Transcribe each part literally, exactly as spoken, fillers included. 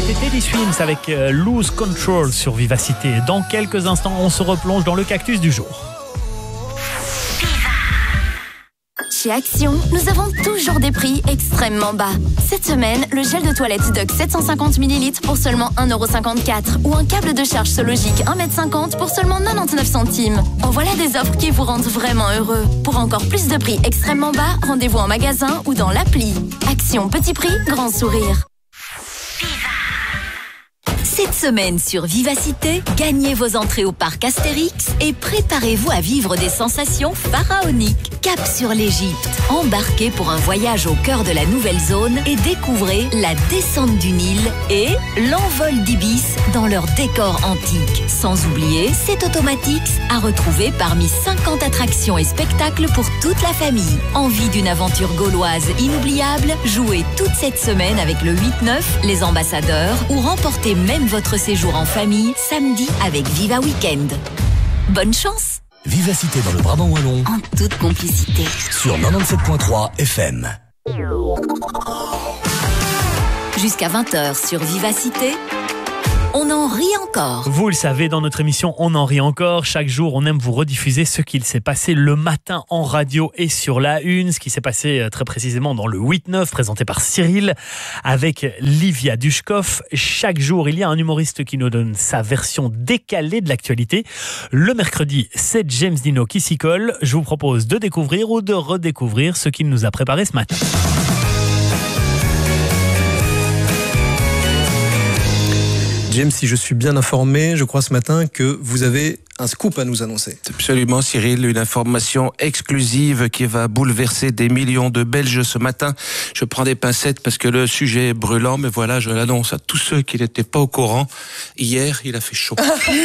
C'était Teddy Swims avec euh, Lose Control sur Vivacité. Dans quelques instants, on se replonge dans le cactus du jour. Chez Action, nous avons toujours des prix extrêmement bas. Cette semaine, le gel de toilette Doc sept cent cinquante millilitres pour seulement un euro cinquante-quatre ou un câble de charge Sologic un mètre cinquante pour seulement quatre-vingt-dix-neuf centimes. En voilà des offres qui vous rendent vraiment heureux. Pour encore plus de prix extrêmement bas, rendez-vous en magasin ou dans l'appli. Action, petit prix, grand sourire. Cette semaine sur Vivacité, gagnez vos entrées au parc Astérix et préparez-vous à vivre des sensations pharaoniques. Cap sur l'Égypte, embarquez pour un voyage au cœur de la nouvelle zone et découvrez la descente du Nil et l'envol d'Ibis dans leur décor antique. Sans oublier cet Automatix à retrouver parmi cinquante attractions et spectacles pour toute la famille. Envie d'une aventure gauloise inoubliable? Jouez toute cette semaine avec le huit neuf, les ambassadeurs ou remportez même votre séjour en famille samedi avec Viva Weekend. Bonne chance! Vivacité dans le Brabant Wallon en toute complicité sur quatre-vingt-dix-sept virgule trois F M. Jusqu'à vingt heures sur Vivacité, on en rit encore. Vous le savez, dans notre émission On en rit encore, chaque jour on aime vous rediffuser ce qu'il s'est passé le matin en radio et sur la une, ce qui s'est passé très précisément dans le huit neuf présenté par Cyril avec Livia Dushkov. Chaque jour il y a un humoriste qui nous donne sa version décalée de l'actualité. Le mercredi c'est James Dino qui s'y colle. Je vous propose de découvrir ou de redécouvrir ce qu'il nous a préparé ce matin. James, si je suis bien informé, je crois ce matin que vous avez un scoop à nous annoncer. Absolument, Cyril, une information exclusive qui va bouleverser des millions de Belges ce matin. Je prends des pincettes parce que le sujet est brûlant, mais voilà, je l'annonce à tous ceux qui n'étaient pas au courant. Hier, il a fait chaud.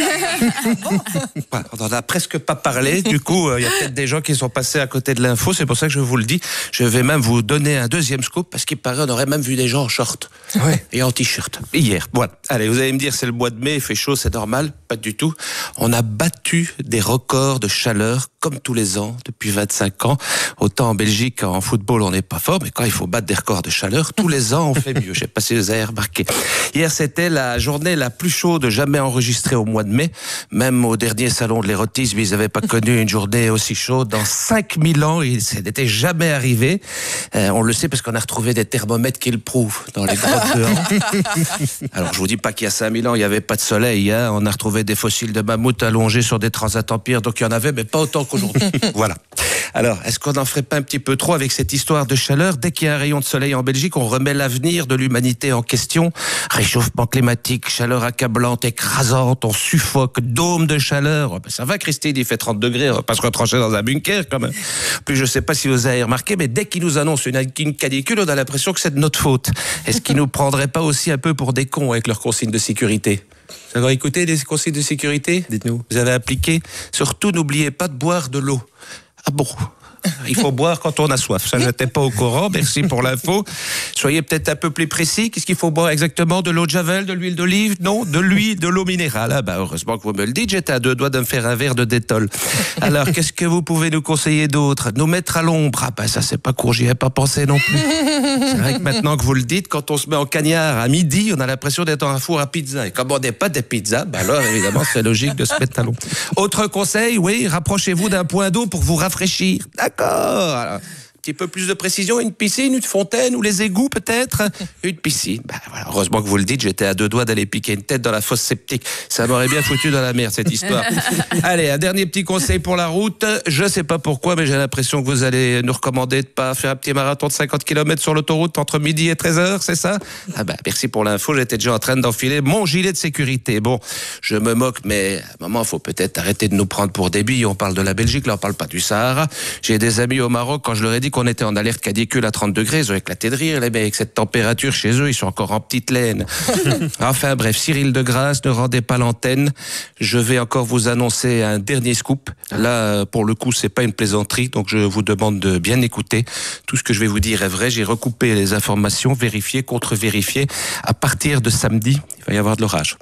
Voilà, on n'en a presque pas parlé, du coup, il euh, y a peut-être des gens qui sont passés à côté de l'info, c'est pour ça que je vous le dis. Je vais même vous donner un deuxième scoop, parce qu'il paraît, on aurait même vu des gens en short ouais. et en t-shirt. Hier, voilà. Allez, vous allez me dire, c'est le mois de mai, il fait chaud, c'est normal? Pas du tout. On a battu des records de chaleur comme tous les ans depuis vingt-cinq ans. Autant en Belgique, en football, on n'est pas fort, mais quand il faut battre des records de chaleur, tous les ans, on fait mieux. Je sais pas si vous avez remarqué. Hier, c'était la journée la plus chaude jamais enregistrée au mois de mai. Même au dernier salon de l'érotisme, ils n'avaient pas connu une journée aussi chaude. Dans cinq mille ans, ça n'était jamais arrivé. Euh, on le sait parce qu'on a retrouvé des thermomètres qui le prouvent dans les grottes de Han. Alors, je vous dis pas qu'il y a cinq mille ans, il n'y avait pas de soleil. Hein. On a retrouvé des fossiles de mammouth allongés sur des transats empires, donc il y en avait, mais pas autant qu'aujourd'hui. Voilà. Alors, est-ce qu'on n'en ferait pas un petit peu trop avec cette histoire de chaleur? Dès qu'il y a un rayon de soleil en Belgique, on remet l'avenir de l'humanité en question. Réchauffement climatique, chaleur accablante, écrasante, on suffoque, dôme de chaleur. Ben, ça va, Christine, il fait trente degrés, on va pas se retrancher dans un bunker quand même. Puis je sais pas si vous avez remarqué, mais dès qu'ils nous annoncent une, une canicule, on a l'impression que c'est de notre faute. Est-ce qu'ils nous prendraient pas aussi un peu pour des cons avec leurs consignes de sécurité? Vous avez écouté les consignes de sécurité? Dites-nous. Vous avez appliqué? Surtout, n'oubliez pas de boire de l'eau. Ah bon? Il faut boire quand on a soif. Ça, je n'étais pas au courant. Merci pour l'info. Soyez peut-être un peu plus précis. Qu'est-ce qu'il faut boire exactement? De l'eau de javel, de l'huile d'olive? Non, de l'huile, de l'eau minérale. Ah bah, heureusement que vous me le dites. J'étais à deux doigts de me faire un verre de Détol. Alors, qu'est-ce que vous pouvez nous conseiller d'autre? Nous mettre à l'ombre? Ah bah, ça, c'est pas court. J'y ai pas pensé non plus. C'est vrai que maintenant que vous le dites, quand on se met en cagnard à midi, on a l'impression d'être dans un four à pizza. Et comme on n'est pas des pizzas, bah alors, évidemment, c'est logique de se mettre à l'ombre. Autre conseil, oui, rapprochez-vous d'un point d'eau pour vous rafraîchir. D'accord. Alors, un petit peu plus de précision, une piscine, une fontaine ou les égouts peut-être? Une piscine. Ben, voilà, heureusement que vous le dites, j'étais à deux doigts d'aller piquer une tête dans la fosse septique. Ça m'aurait bien foutu dans la merde cette histoire. Allez, un dernier petit conseil pour la route. Je sais pas pourquoi, mais j'ai l'impression que vous allez nous recommander de pas faire un petit marathon de cinquante kilomètres sur l'autoroute entre midi et treize heures, c'est ça? Ah ben, merci pour l'info, j'étais déjà en train d'enfiler mon gilet de sécurité. Bon, je me moque, mais à un moment, faut peut-être arrêter de nous prendre pour des billes. On parle de la Belgique, là, on parle pas du Sahara. J'ai des amis au Maroc, quand je leur ai dit qu'on était en alerte canicule à trente degrés, ils ont éclaté de rire, les mecs, avec cette température chez eux, ils sont encore en petite laine. Enfin bref, Cyril de Grasse, ne rendez pas l'antenne. Je vais encore vous annoncer un dernier scoop. Là, pour le coup, c'est pas une plaisanterie, donc je vous demande de bien écouter. Tout ce que je vais vous dire est vrai. J'ai recoupé les informations, vérifiées, contre-vérifiées. À partir de samedi, il va y avoir de l'orage.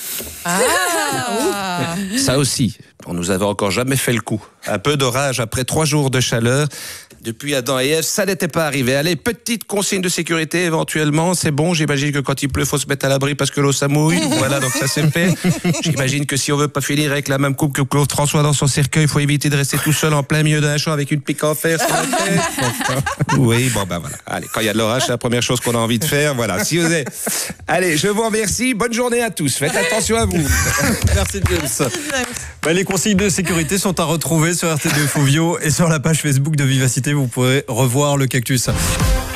Ah. Ça aussi, on nous avait encore jamais fait le coup. Un peu d'orage après trois jours de chaleur. depuis Adam et Ève, ça n'était pas arrivé. Allez, petite consigne de sécurité éventuellement, c'est bon. J'imagine que quand il pleut, faut se mettre à l'abri parce que l'eau ça mouille. Voilà, donc ça c'est fait. J'imagine que si on veut pas finir avec la même coupe que Claude François dans son cercueil, il faut éviter de rester tout seul en plein milieu d'un champ avec une pique en fer sur la tête. Oui, bon ben voilà. Allez, quand il y a de l'orage, c'est la première chose qu'on a envie de faire. Voilà. Si vous avez... Allez, je vous remercie. Bonne journée à tous. Faites attention à vous. Merci James. Bah, les consignes de sécurité sont à retrouver sur R T deux Fovio et sur la page Facebook de Vivacité. Vous pourrez revoir le cactus.